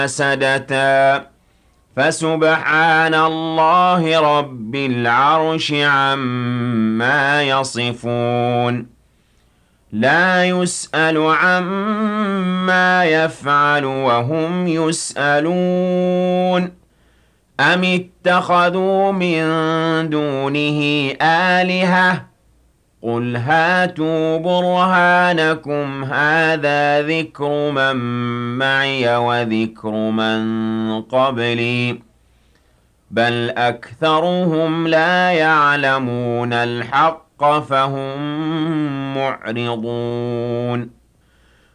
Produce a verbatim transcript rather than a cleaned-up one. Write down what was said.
سدتا فسبحان الله رب العرش عما يصفون لا يسأل عما يفعل وهم يسألون أم اتخذوا من دونه آلهة قل هاتوا برهانكم هذا ذكر من معي وذكر من قبلي بل أكثرهم لا يعلمون الحق فهم معرضون